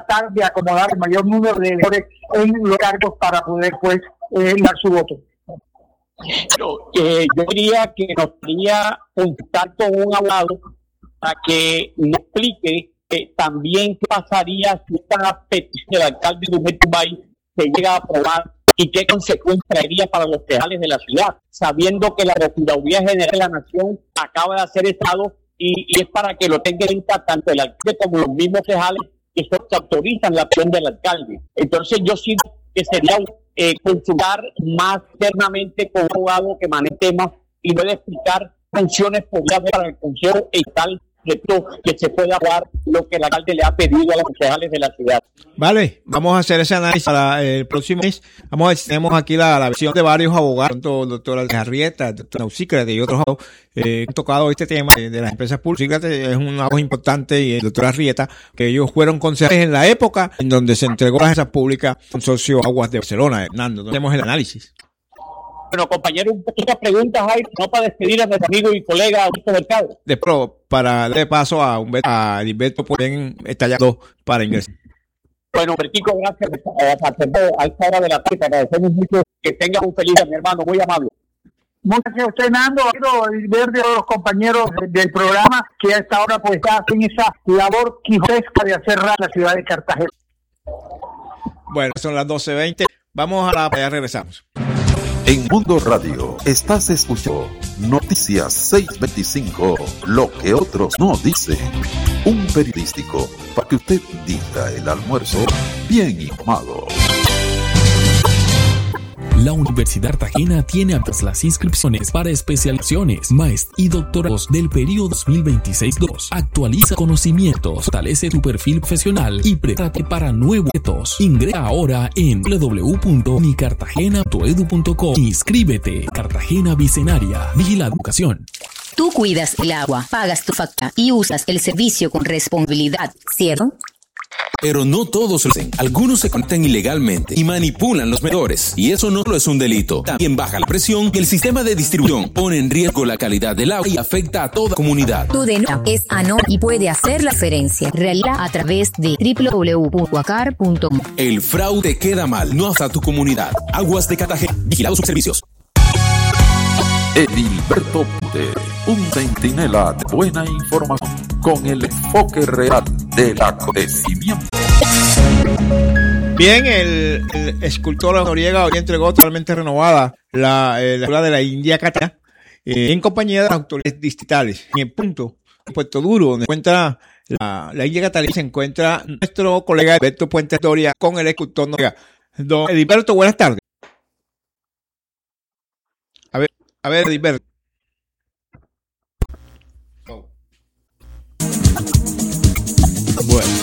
tratar de acomodar el mayor número de electores en los cargos para poder pues dar su voto. Yo diría que nos podría contar con un abogado para que nos explique también qué pasaría si esta petición del alcalde de Humberto Bay se llega a aprobar y qué consecuencias traería para los concejales de la ciudad, sabiendo que la Procuraduría General de la Nación acaba de hacer estado y es para que lo tenga en cuenta tanto el alcalde como los mismos concejales que autorizan la acción del alcalde. Entonces yo siento que sería consultar más internamente con un abogado que maneje temas y puede explicar funciones para el Consejo Estatal que se pueda dar lo que el alcalde le ha pedido a los concejales de la ciudad. Vale, vamos a hacer ese análisis para el próximo mes. Vamos a ver si tenemos aquí la versión de varios abogados, tanto el doctor Arrieta, el doctor Naucícrate y otros abogados han tocado este tema de las empresas públicas. Es una voz importante, y el doctor Arrieta, que ellos fueron concejales en la época en donde se entregó las empresas públicas consorcio Aguas de Barcelona. Hernando, tenemos el análisis. Bueno, compañero, un poquito preguntas ahí, no para despedir a nuestro amigo y colega Augusto Mercado. Para darle paso a Edilberto, pueden estar ya dos para ingresar. Bueno, Bertico, gracias a esta hora de la tarde. Agradecemos mucho que tengas un feliz día, mi hermano, muy amable. Muchas gracias a usted, Nando, Edilberto y a los compañeros del programa que a esta hora pues hacen esa labor quijotesca de hacer la ciudad de Cartagena. Bueno, son las 12:20. Vamos allá regresamos. En Mundo Radio estás escuchando Noticias 625, lo que otros no dicen. Un periodístico para que usted diga el almuerzo bien informado. La Universidad Cartagena tiene abiertas las inscripciones para especializaciones, maestrías y doctorados del periodo 2026-2. Actualiza conocimientos, fortalece tu perfil profesional y prepárate para nuevos retos. Ingresa ahora en www.unicartagena.edu.co. Inscríbete. Cartagena Bicentenaria. Vigila Educación. Tú cuidas el agua, pagas tu factura y usas el servicio con responsabilidad, ¿cierto? Pero no todos lo hacen. Algunos se conectan ilegalmente y manipulan los medidores. Y eso no solo es un delito. También baja la presión y el sistema de distribución pone en riesgo la calidad del agua y afecta a toda la comunidad. Tu denuncia es anónima y puede hacer la diferencia. Realízala a través de www.acar.com. El fraude queda mal, no hasta tu comunidad. Aguas de Cartagena. Vigilados sus servicios. Edilberto Pude, un centinela de buena información con el enfoque real del acontecimiento. Bien, el escultor Noriega hoy entregó totalmente renovada la escuela de la India Catalina en compañía de las autoridades distritales. En el punto, en Puerto Duro, donde encuentra la India Catalina, se encuentra nuestro colega Edilberto Puente Doria con el escultor Noriega. Don Edilberto, buenas tardes. A ver, Edilberto. Bueno.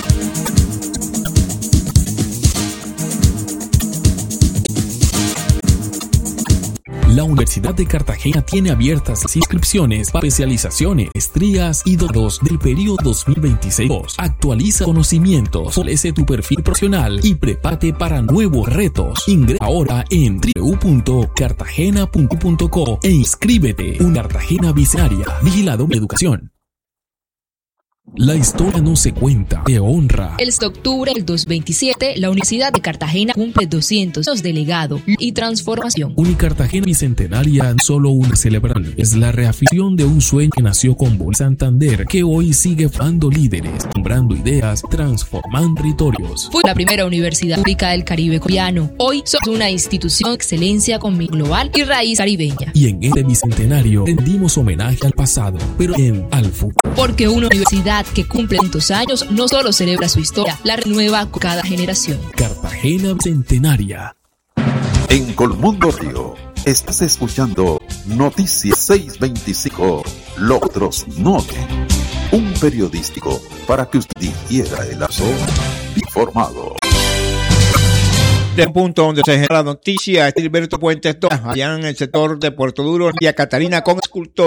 La Universidad de Cartagena tiene abiertas las inscripciones para especializaciones, maestrías y doctorados del periodo 2026-2. Actualiza conocimientos, fortalece tu perfil profesional y prepárate para nuevos retos. Ingresa ahora en www.cartagena.co e inscríbete. Una Cartagena Bicentenaria. Vigilado Educación. La historia no se cuenta, se honra. El 6 de octubre del 2027, la Universidad de Cartagena cumple 200 años de legado y transformación. Unicartagena Bicentenaria no solo una celebración, es la reafirmación de un sueño que nació con Bolsa Santander, que hoy sigue formando líderes, nombrando ideas, transformando territorios. Fue la primera universidad pública del Caribe colombiano. Hoy somos una institución de excelencia con mi global y raíz caribeña. Y en este bicentenario rendimos homenaje al pasado, pero al futuro. Porque una universidad que cumple tantos años no solo celebra su historia, la renueva con cada generación. Cartagena Bicentenaria. En Colmundo Río estás escuchando Noticias 625, lo que otros no ven. Un periodístico para que usted digiera el aso informado. De un punto donde se genera la noticia, Edilberto Puente allá en el sector de Puerto Duro, India Catalina con escultor.